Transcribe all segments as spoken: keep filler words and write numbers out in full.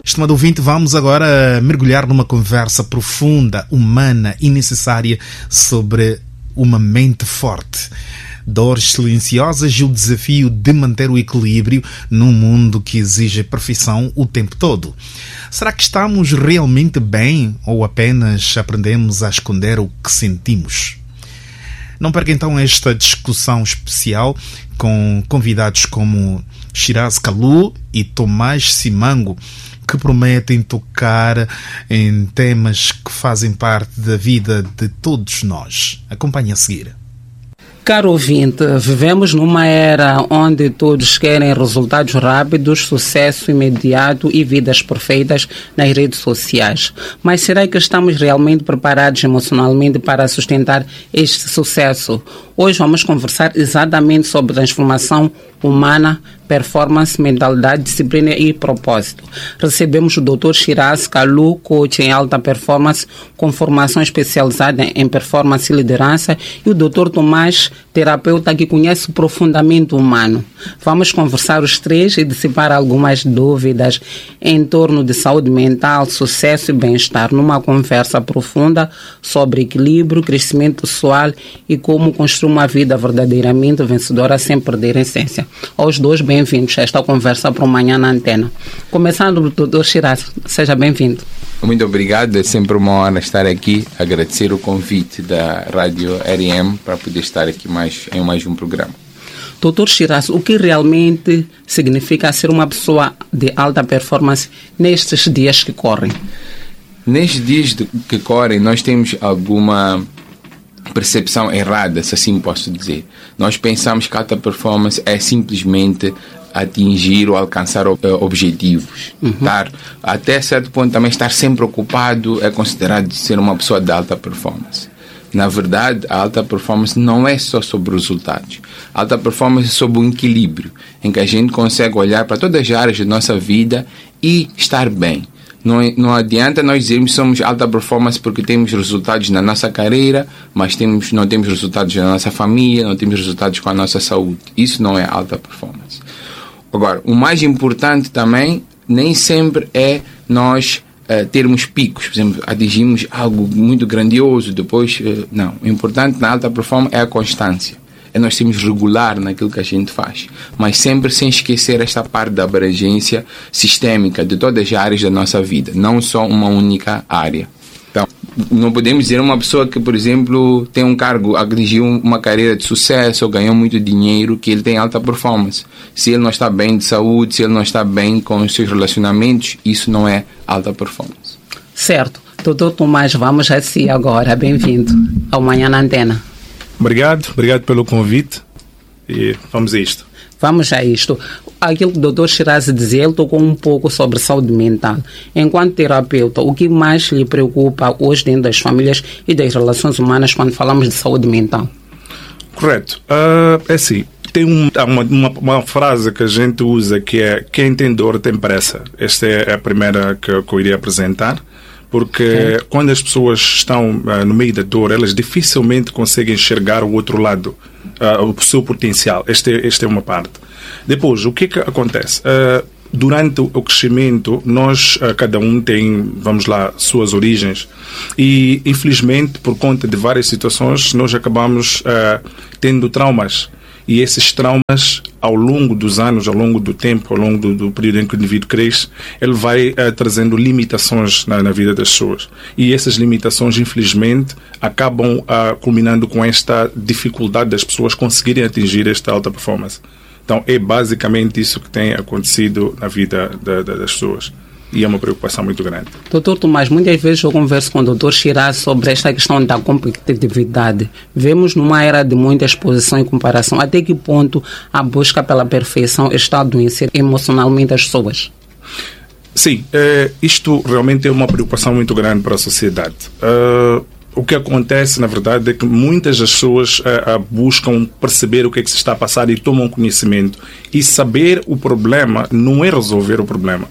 Estimado ouvinte, vamos agora mergulhar numa conversa profunda, humana e necessária sobre uma mente forte. Dores silenciosas e o desafio de manter o equilíbrio num mundo que exige perfeição o tempo todo. Será que estamos realmente bem ou apenas aprendemos a esconder o que sentimos? Não perca então esta discussão especial com convidados como Shiraz Kalu e Tomás Simango, que prometem tocar em temas que fazem parte da vida de todos nós. Acompanhe a seguir. Caro ouvinte, vivemos numa era onde todos querem resultados rápidos, sucesso imediato e vidas perfeitas nas redes sociais. Mas será que estamos realmente preparados emocionalmente para sustentar este sucesso? Hoje vamos conversar exatamente sobre transformação humana, performance, mentalidade, disciplina e propósito. Recebemos o doutor Shiraz Kalu, coach em alta performance, com formação especializada em performance e liderança, e o doutor Tomás, terapeuta que conhece profundamente o humano. Vamos conversar os três e dissipar algumas dúvidas em torno de saúde mental, sucesso e bem-estar, numa conversa profunda sobre equilíbrio, crescimento pessoal e como construir uma vida verdadeiramente vencedora sem perder a essência. Aos dois, bem-vindos a esta conversa para amanhã na antena. Começando do doutor Shiraz, seja bem-vindo. Muito obrigado, é sempre uma honra estar aqui, agradecer o convite da Rádio R M para poder estar aqui mais, em mais um programa. doutor Shiraz, o que realmente significa ser uma pessoa de alta performance nestes dias que correm? Nestes dias que correm, nós temos alguma percepção errada, se assim posso dizer. Nós pensamos que alta performance é simplesmente atingir ou alcançar objetivos. Uhum. Estar, até certo ponto também estar sempre ocupado é considerado ser uma pessoa de alta performance. Na verdade, a alta performance não é só sobre resultados. A alta performance é sobre um equilíbrio, em que a gente consegue olhar para todas as áreas da nossa vida e estar bem. Não, não adianta nós dizermos que somos alta performance porque temos resultados na nossa carreira, mas temos, não temos resultados na nossa família, não temos resultados com a nossa saúde. Isso não é alta performance. Agora, o mais importante também, nem sempre é nós uh, termos picos. Por exemplo, atingimos algo muito grandioso, depois... Uh, não. O importante na alta performance é a constância. É nós sermos regular naquilo que a gente faz, mas sempre sem esquecer esta parte da abrangência sistêmica de todas as áreas da nossa vida, não só uma única área. Então, não podemos dizer uma pessoa que, por exemplo, tem um cargo, atingiu uma carreira de sucesso ou ganhou muito dinheiro, que ele tem alta performance. Se ele não está bem de saúde, se ele não está bem com os seus relacionamentos, isso não é alta performance. Certo. doutor Tomás, vamos a si agora. Bem-vindo ao Manhã na Antena. Obrigado, obrigado pelo convite e vamos a isto. Vamos a isto. Aquilo que o doutor Shiraz dizia, ele tocou um pouco sobre saúde mental. Enquanto terapeuta, o que mais lhe preocupa hoje dentro das famílias e das relações humanas quando falamos de saúde mental? Correto. Uh, é assim, tem um, uma, uma, uma frase que a gente usa que é: quem tem dor tem pressa. Esta é a primeira que, que eu iria apresentar. Porque Sim. quando as pessoas estão uh, no meio da dor, elas dificilmente conseguem enxergar o outro lado, uh, o seu potencial. Esta é, esta é uma parte. Depois, o que, que acontece? Uh, durante o crescimento, nós, uh, cada um tem, vamos lá, suas origens. E, infelizmente, por conta de várias situações, nós acabamos uh, tendo traumas. E esses traumas, ao longo dos anos, ao longo do tempo, ao longo do, do período em que o indivíduo cresce, ele vai uh, trazendo limitações na, na vida das pessoas. E essas limitações, infelizmente, acabam uh, culminando com esta dificuldade das pessoas conseguirem atingir esta alta performance. Então, é basicamente isso que tem acontecido na vida da, da, das pessoas. E é uma preocupação muito grande. doutor Tomás, muitas vezes eu converso com o doutor Shiraz sobre esta questão da competitividade. Vemos numa era de muita exposição e comparação. Até que ponto a busca pela perfeição está a adoecer emocionalmente as pessoas? Sim, é, isto realmente é uma preocupação muito grande para a sociedade. Uh, o que acontece, na verdade, é que muitas das pessoas uh, uh, buscam perceber o que é que se está a passar e tomam conhecimento. E saber o problema não é resolver o problema.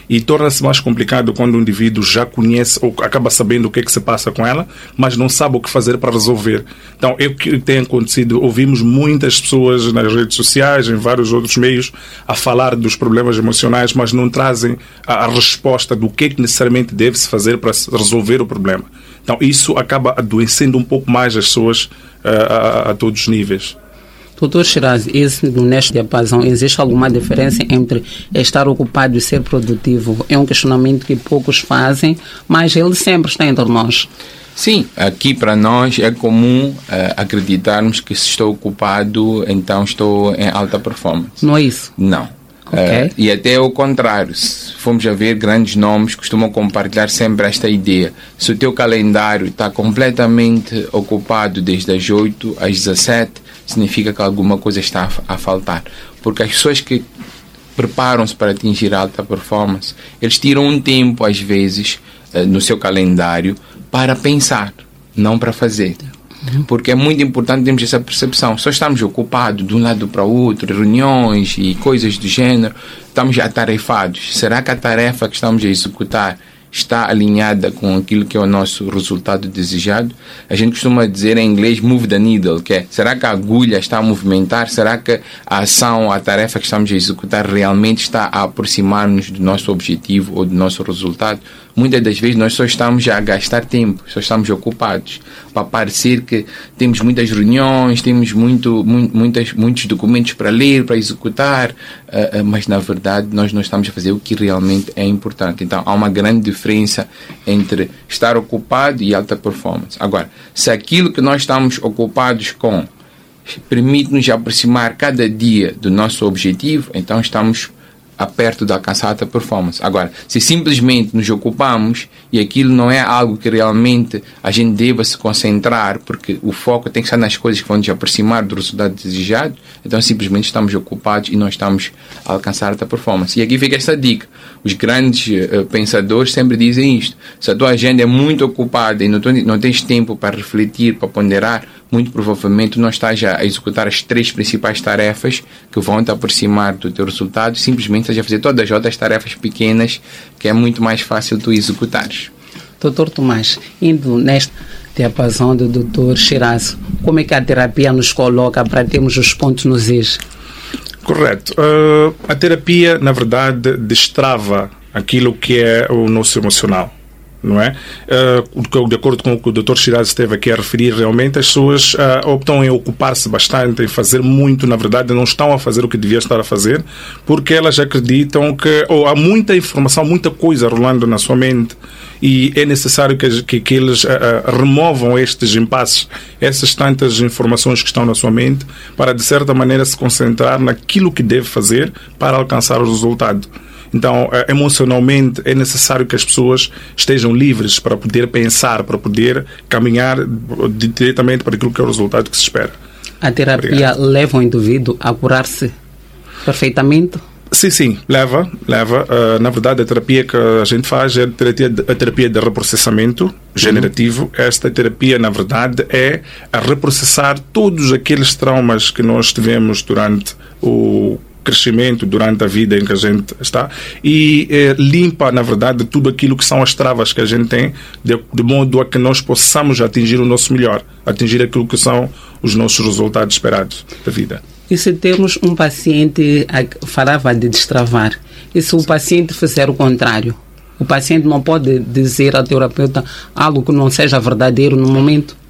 E torna-se mais complicado quando o indivíduo já conhece ou acaba sabendo o que é que se passa com ela, mas não sabe o que fazer para resolver. Então, é o que tem acontecido. Ouvimos muitas pessoas nas redes sociais, em vários outros meios, a falar dos problemas emocionais, mas não trazem a, a resposta do que é que necessariamente deve-se fazer para resolver o problema. Então, isso acaba adoecendo um pouco mais as pessoas uh, a, a todos os níveis. doutor Shiraz, esse, neste diapasão, existe alguma diferença entre estar ocupado e ser produtivo? É um questionamento que poucos fazem, mas ele sempre está entre nós. Sim, aqui para nós é comum uh, acreditarmos que se estou ocupado, então estou em alta performance. Não é isso? Não. Okay. Uh, e até o contrário, se formos a ver, grandes nomes costumam compartilhar sempre esta ideia. Se o teu calendário está completamente ocupado desde as oito às dezassete, significa que alguma coisa está a, a faltar. Porque as pessoas que preparam-se para atingir a alta performance, eles tiram um tempo, às vezes, uh, no seu calendário para pensar, não para fazer. Porque é muito importante termos essa percepção. Só estamos ocupados de um lado para o outro, reuniões e coisas do gênero, estamos atarefados. Será que a tarefa que estamos a executar está alinhada com aquilo que é o nosso resultado desejado? A gente costuma dizer em inglês move the needle, que é, será que a agulha está a movimentar? Será que a ação, a tarefa que estamos a executar realmente está a aproximar-nos do nosso objetivo ou do nosso resultado? Muitas das vezes nós só estamos a gastar tempo, só estamos ocupados, para parecer que temos muitas reuniões, temos muito, muito, muitas, muitos documentos para ler, para executar, uh, uh, mas na verdade nós não estamos a fazer o que realmente é importante. Então há uma grande diferença entre estar ocupado e alta performance. Agora, se aquilo que nós estamos ocupados com permite-nos aproximar cada dia do nosso objetivo, então estamos a perto de alcançar alta performance. Agora, se simplesmente nos ocupamos e aquilo não é algo que realmente a gente deva se concentrar, porque o foco tem que estar nas coisas que vão nos aproximar do resultado desejado, então simplesmente estamos ocupados e não estamos a alcançar alta performance. E aqui fica essa dica. Os grandes uh, pensadores sempre dizem isto. Se a tua agenda é muito ocupada e não, não tens tempo para refletir, para ponderar, muito provavelmente não estás a executar as três principais tarefas que vão te aproximar do teu resultado, simplesmente estás a fazer todas as outras tarefas pequenas que é muito mais fácil tu executares. doutor Tomás, indo neste diapasão do doutor Shiraz, como é que a terapia nos coloca para termos os pontos nos is? Correto. Uh, a terapia, na verdade, destrava aquilo que é o nosso emocional. Não é? Uh, de acordo com o que o doutor Shiraz esteve aqui a referir, realmente as pessoas uh, optam em ocupar-se bastante, em fazer muito, na verdade não estão a fazer o que deviam estar a fazer, porque elas acreditam que ou há muita informação, muita coisa rolando na sua mente e é necessário que, que, que eles uh, uh, removam estes impasses, essas tantas informações que estão na sua mente, para de certa maneira se concentrar naquilo que deve fazer para alcançar o resultado. Então, emocionalmente, é necessário que as pessoas estejam livres para poder pensar, para poder caminhar diretamente para aquilo que é o resultado que se espera. A terapia Obrigado. Leva o indivíduo a curar-se perfeitamente? Sim, sim, leva, leva. Uh, na verdade, a terapia que a gente faz é a terapia de, a terapia de reprocessamento generativo. Uhum. Esta terapia, na verdade, é a reprocessar todos aqueles traumas que nós tivemos durante o crescimento, durante a vida em que a gente está, e eh, limpa, na verdade, tudo aquilo que são as travas que a gente tem, de, de modo a que nós possamos atingir o nosso melhor, atingir aquilo que são os nossos resultados esperados da vida. E se temos um paciente, falava de destravar, e se o paciente fizer o contrário? O paciente não pode dizer ao terapeuta algo que não seja verdadeiro no momento?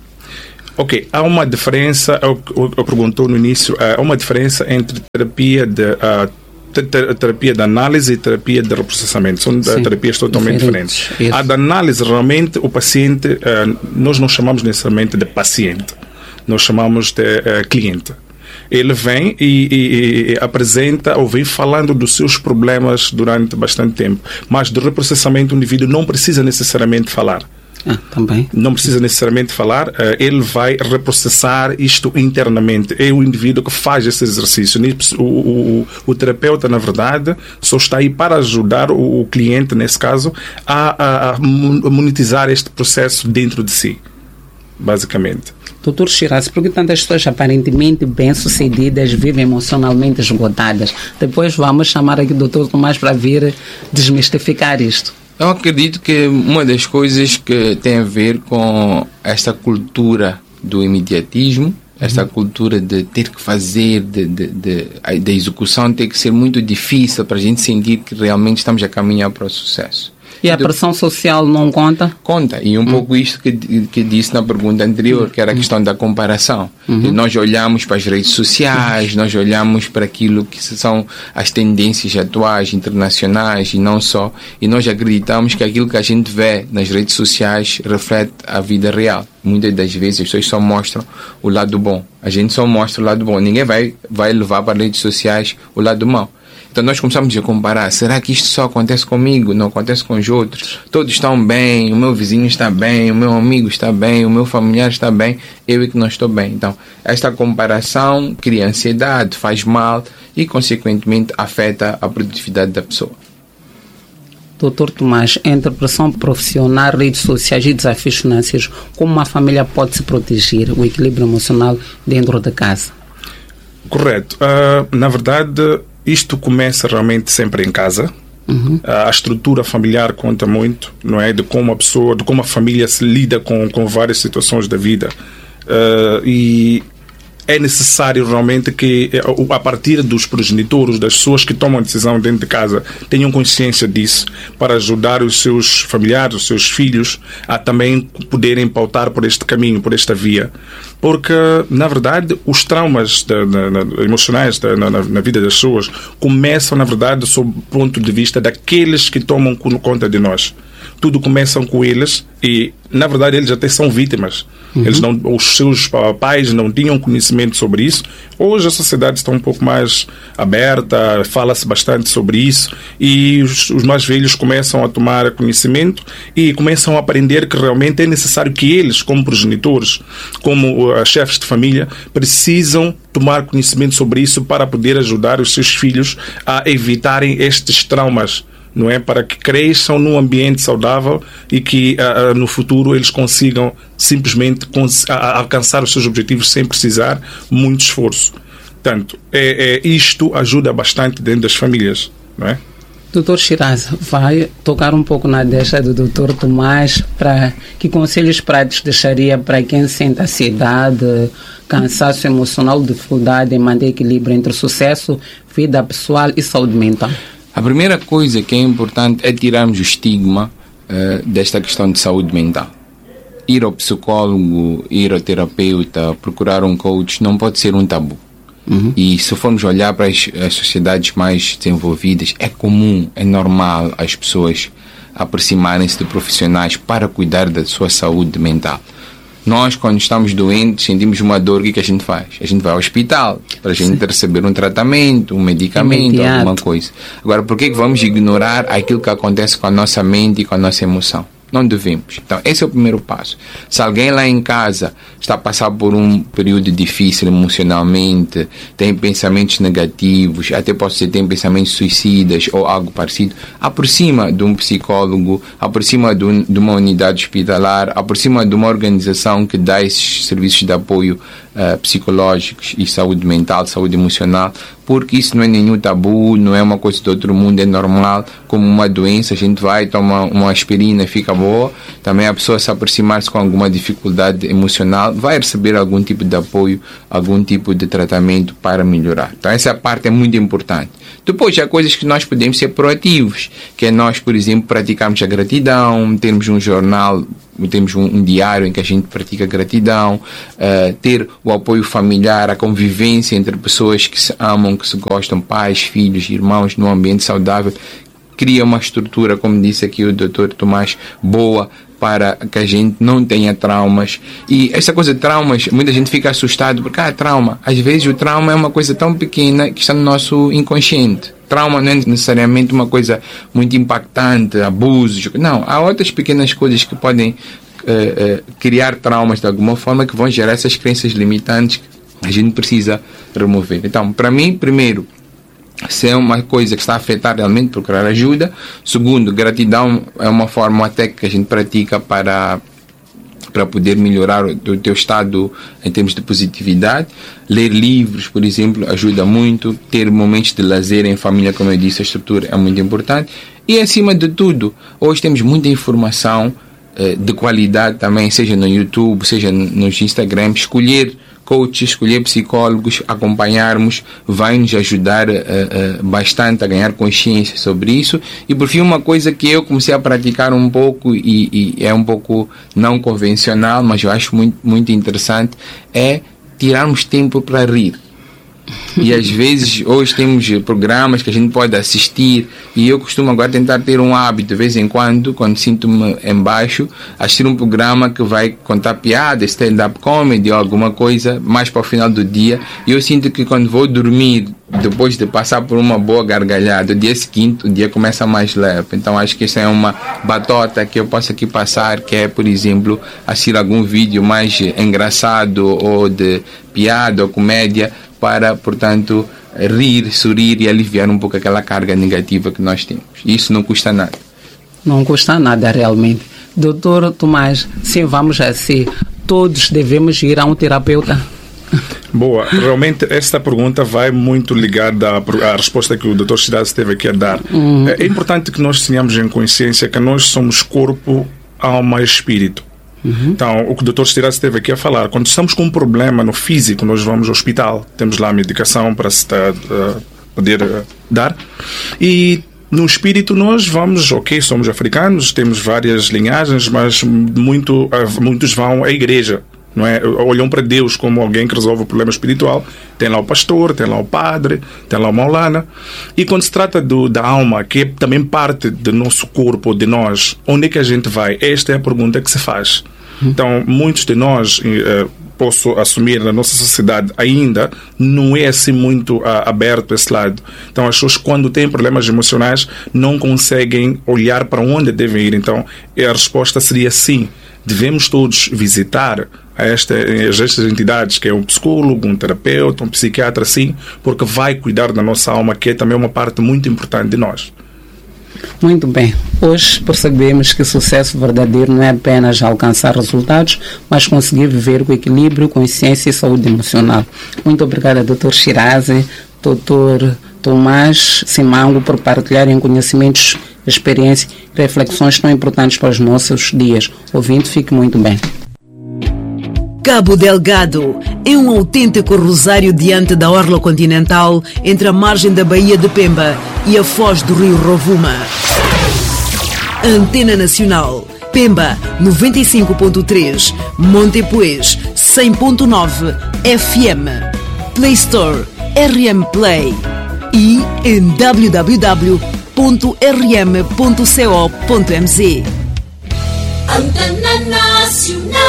Ok, há uma diferença, eu, eu, eu perguntou no início, há uma diferença entre terapia de, uh, ter, terapia de análise e terapia de reprocessamento. São Sim, terapias totalmente diferentes. diferentes. A de análise, realmente, o paciente, uh, nós não chamamos necessariamente de paciente, nós chamamos de uh, cliente. Ele vem e, e, e apresenta ou vem falando dos seus problemas durante bastante tempo, mas de reprocessamento o indivíduo não precisa necessariamente falar. Ah, também. Não precisa necessariamente falar, ele vai reprocessar isto internamente. É o indivíduo que faz esse exercício. O, o, o terapeuta, na verdade, só está aí para ajudar o, o cliente, nesse caso, a, a, a monetizar este processo dentro de si, basicamente. Doutor Shiraz, porque tantas pessoas aparentemente bem-sucedidas vivem emocionalmente esgotadas? Depois vamos chamar aqui o doutor Tomás para vir desmistificar isto. Eu acredito que uma das coisas que tem a ver com esta cultura do imediatismo, esta uhum. cultura de ter que fazer, de, de, de, de execução ter que ser muito difícil para a gente sentir que realmente estamos a caminhar para o sucesso. E a pressão social não conta? Conta, e um hum. pouco isto que, que disse na pergunta anterior, que era a questão da comparação. Uhum. Nós olhamos para as redes sociais, nós olhamos para aquilo que são as tendências atuais, internacionais e não só, e nós acreditamos que aquilo que a gente vê nas redes sociais reflete a vida real. Muitas das vezes as pessoas só mostram o lado bom. A gente só mostra o lado bom. Ninguém vai, vai levar para as redes sociais o lado mau. Então nós começamos a comparar, será que isto só acontece comigo, não acontece com os outros? Todos estão bem, o meu vizinho está bem, o meu amigo está bem, o meu familiar está bem, eu é que não estou bem. Então esta comparação cria ansiedade, faz mal e consequentemente afeta a produtividade da pessoa. doutor Tomás, entre pressão profissional, redes sociais e desafios financeiros, como uma família pode se proteger, o equilíbrio emocional dentro da casa? Correto. Uh, na verdade, isto começa realmente sempre em casa. Uhum. A estrutura familiar conta muito, não é? De como a pessoa, de como a família se lida com, com várias situações da vida. Uh, e é necessário realmente que, a partir dos progenitores, das pessoas que tomam decisão dentro de casa, tenham consciência disso, para ajudar os seus familiares, os seus filhos, a também poderem pautar por este caminho, por esta via. Porque, na verdade, os traumas da, na, na, emocionais da, na, na vida das pessoas começam, na verdade, sob o ponto de vista daqueles que tomam conta de nós. Tudo começa com eles e, na verdade, eles até são vítimas. Uhum. Eles não, os seus pais não tinham conhecimento sobre isso. Hoje a sociedade está um pouco mais aberta, fala-se bastante sobre isso e os, os mais velhos começam a tomar conhecimento e começam a aprender que realmente é necessário que eles, como progenitores, como uh, chefes de família, precisam tomar conhecimento sobre isso para poder ajudar os seus filhos a evitarem estes traumas, não é? Para que cresçam num ambiente saudável e que uh, uh, no futuro eles consigam simplesmente cons- a- alcançar os seus objetivos sem precisar muito esforço. Portanto, é, é, isto ajuda bastante dentro das famílias, não é? doutor Shiraz, vai tocar um pouco na deixa do doutor Tomás, para que conselhos práticos deixaria para quem sente ansiedade, cansaço emocional, dificuldade em manter equilíbrio entre sucesso, vida pessoal e saúde mental? A primeira coisa que é importante é tirarmos o estigma uh, desta questão de saúde mental. Ir ao psicólogo, ir ao terapeuta, procurar um coach não pode ser um tabu. Uhum. E se formos olhar para as, as sociedades mais desenvolvidas, é comum, é normal as pessoas aproximarem-se de profissionais para cuidar da sua saúde mental. Nós, quando estamos doentes, sentimos uma dor, o que, que a gente faz? A gente vai ao hospital para a gente Sim. receber um tratamento, um medicamento, Imediato. alguma coisa. Agora, por que, que vamos ignorar aquilo que acontece com a nossa mente e com a nossa emoção? Não devemos. Então, esse é o primeiro passo. Se alguém lá em casa está a passar por um período difícil emocionalmente, tem pensamentos negativos, até pode ser tem pensamentos suicidas ou algo parecido, aproxima de um psicólogo, aproxima de, um, de uma unidade hospitalar, aproxima de uma organização que dá esses serviços de apoio uh, psicológicos e saúde mental, saúde emocional, porque isso não é nenhum tabu, não é uma coisa do outro mundo, é normal. Como uma doença, a gente vai, toma uma aspirina e fica boa. Também a pessoa se aproximar-se com alguma dificuldade emocional vai receber algum tipo de apoio, algum tipo de tratamento para melhorar. Então essa parte é muito importante. Depois há coisas que nós podemos ser proativos, que é nós, por exemplo, praticarmos a gratidão, termos um jornal, temos um, um diário em que a gente pratica gratidão, uh, ter o apoio familiar, a convivência entre pessoas que se amam, que se gostam, pais, filhos, irmãos, num ambiente saudável, cria uma estrutura, como disse aqui o doutor Tomás, boa para que a gente não tenha traumas. E essa coisa de traumas, muita gente fica assustado porque, ah, trauma. Às vezes o trauma é uma coisa tão pequena que está no nosso inconsciente. Trauma não é necessariamente uma coisa muito impactante, abusos. Não, há outras pequenas coisas que podem uh, uh, criar traumas de alguma forma, que vão gerar essas crenças limitantes que a gente precisa remover. Então, para mim, primeiro, se é uma coisa que está a afetar, realmente procurar ajuda. Segundo, gratidão é uma forma até que a gente pratica para para poder melhorar o teu estado em termos de positividade. Ler livros, por exemplo, ajuda muito. Ter momentos de lazer em família, como eu disse, a estrutura é muito importante. E, acima de tudo, hoje temos muita informação eh, de qualidade também, seja no YouTube, seja nos Instagram. Escolher coaches, escolher psicólogos, acompanharmos, vai nos ajudar uh, uh, bastante a ganhar consciência sobre isso. E por fim, uma coisa que eu comecei a praticar um pouco e, e é um pouco não convencional, mas eu acho muito, muito interessante, é tirarmos tempo para rir. E às vezes hoje temos programas que a gente pode assistir, e eu costumo agora tentar ter um hábito de vez em quando, quando sinto-me em baixo, assistir um programa que vai contar piada, stand-up comedy ou alguma coisa mais para o final do dia. E eu sinto que quando vou dormir, depois de passar por uma boa gargalhada, o dia seguinte o dia começa mais leve. Então acho que essa é uma batota que eu posso aqui passar, que é, por exemplo, assistir algum vídeo mais engraçado ou de piada ou comédia, para, portanto, rir, sorrir e aliviar um pouco aquela carga negativa que nós temos. Isso não custa nada. Não custa nada, realmente. Doutor Tomás, sim, vamos assim, todos devemos ir a um terapeuta? Boa, realmente esta pergunta vai muito ligada à, à resposta que o doutor Shiraz teve aqui a dar. Uhum. É importante que nós tenhamos em consciência que nós somos corpo, alma e espírito. Uhum. Então, o que o doutor Shiraz esteve aqui a falar, quando estamos com um problema no físico, nós vamos ao hospital, temos lá a medicação para se uh, poder uh, dar, e no espírito nós vamos, ok, somos africanos, temos várias linhagens, mas muito, uh, muitos vão à igreja, não é? Olham para Deus como alguém que resolve o problema espiritual. Tem lá o pastor, tem lá o padre, tem lá o maulana. E quando se trata do, da alma, que é também parte do nosso corpo, de nós, onde é que a gente vai? Esta é a pergunta que se faz. Então, muitos de nós, eh, posso assumir, na nossa sociedade ainda não é assim muito uh, aberto esse lado. Então, as pessoas, quando têm problemas emocionais, não conseguem olhar para onde devem ir. Então, a resposta seria sim. Devemos todos visitar a esta, a estas entidades, que é um psicólogo, um terapeuta, um psiquiatra, sim, porque vai cuidar da nossa alma, que é também uma parte muito importante de nós. Muito bem. Hoje percebemos que sucesso verdadeiro não é apenas alcançar resultados, mas conseguir viver com equilíbrio, consciência e saúde emocional. Muito obrigada, doutor Shiraz, doutor Tomás Simango, por partilharem conhecimentos, experiências e reflexões tão importantes para os nossos dias. Ouvinte, fique muito bem. Cabo Delgado é um autêntico rosário diante da orla continental, entre a margem da Baía de Pemba e a foz do rio Rovuma. Antena Nacional, Pemba noventa e cinco ponto três, Montepuez cem ponto nove F M, Play Store, R M Play e em w w w ponto r m ponto co ponto m z. Antena Nacional.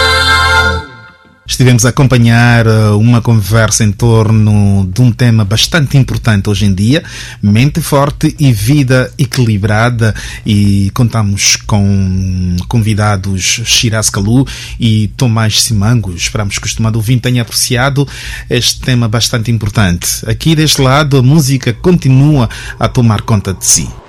Estivemos a acompanhar uma conversa em torno de um tema bastante importante hoje em dia, mente forte e vida equilibrada, e contamos com convidados Shiraz Kalu e Tomás Simango. Esperamos que o estimado ouvinte tenha apreciado este tema bastante importante. Aqui deste lado a música continua a tomar conta de si.